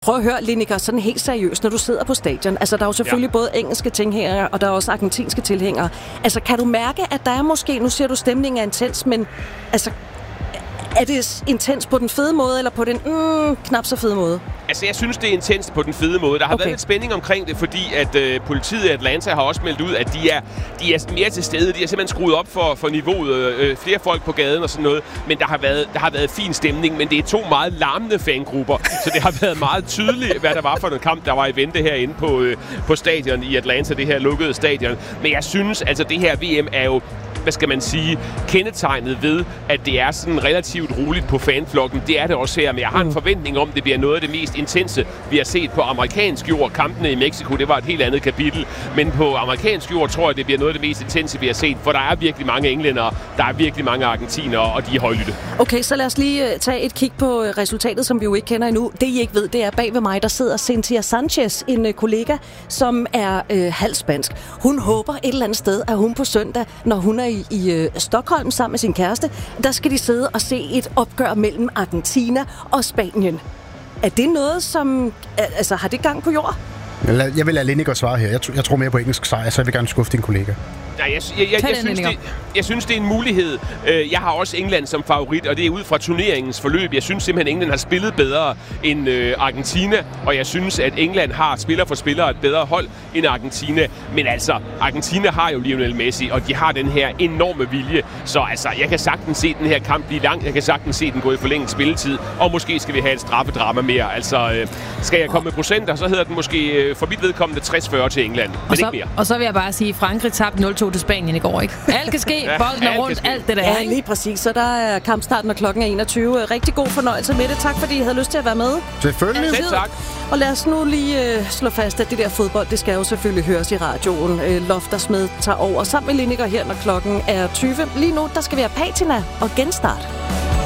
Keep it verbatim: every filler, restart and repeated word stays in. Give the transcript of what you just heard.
Prøv at høre, Lineker, sådan helt seriøst, når du sidder på stadion. Altså, der er jo selvfølgelig ja. både engelske tilhængere, og der er også argentinske tilhængere. Altså, kan du mærke, at der er måske, nu siger du, stemningen er intens, men altså, er det intens på den fede måde, eller på den mm, knap så fede måde? Altså, jeg synes, det er intens på den fede måde. Der har okay. været lidt spænding omkring det, fordi at øh, politiet i Atlanta har også meldt ud, at de er, de er mere til stede. De har simpelthen skruet op for, for niveauet. Øh, flere folk på gaden og sådan noget. Men der har, været, der har været fin stemning, men det er to meget larmende fangrupper. Så det har været meget tydeligt, hvad der var for en kamp, der var i vente herinde på, øh, på stadion i Atlanta, det her lukkede stadion. Men jeg synes, altså det her V M er jo, hvad skal man sige, kendetegnet ved, at det er sådan relativt roligt på fanflokken. Det er det også her, men jeg har en forventning om, at det bliver noget af det mest intense, vi har set på amerikansk jord. Kampene i Mexico, det var et helt andet kapitel. Men på amerikansk jord tror jeg, det bliver noget af det mest intense, vi har set. For der er virkelig mange englændere, der er virkelig mange argentinere, og de er højlytte. Okay, så lad os lige tage et kig på resultatet, som vi jo ikke kender endnu. Det, I ikke ved, det er bag ved mig, der sidder Cynthia Sanchez, en kollega, som er øh, halvspansk. Hun håber et eller andet sted, at hun på søndag, når hun er i, i øh, Stockholm sammen med sin kæreste, der skal de sidde og se et opgør mellem Argentina og Spanien. Er det noget, som... Altså, har det gang på jord? Jeg vil lade Lineker svare her. Jeg, t- jeg tror mere på engelsk sejr, så jeg vil gerne skuffe din kollega. Nej, jeg, jeg, jeg, jeg, synes, det, jeg synes, det er en mulighed. Jeg har også England som favorit, og det er ud fra turneringens forløb. Jeg synes simpelthen, at England har spillet bedre end øh, Argentina, og jeg synes, at England har spiller for spiller et bedre hold end Argentina. Men altså, Argentina har jo Lionel Messi, og de har den her enorme vilje. Så altså, jeg kan sagtens se den her kamp blive lang. Jeg kan sagtens se den gå i forlænget spilletid, og måske skal vi have et straffedrama mere. Altså, øh, skal jeg komme med procenter, så hedder den måske øh, for mit vedkommende tres fyrre til England, men og så, ikke mere. Og så vil jeg bare sige, at Frankrig tabte nul to til Spanien i går, ikke? Alt kan ske, bolden er rundt, alt det der. Ja, lige præcis. Så der er kampstarten, når klokken er enogtyve. Rigtig god fornøjelse med det. Tak, fordi I havde lyst til at være med. Selvfølgelig. Selv tak. Og lad os nu lige øh, slå fast, at det der fodbold, det skal jo selvfølgelig høres i radioen. Øh, Loftersmed tager over sammen med Lineker her, når klokken er tyve. Lige nu, der skal vi have Patina og genstart.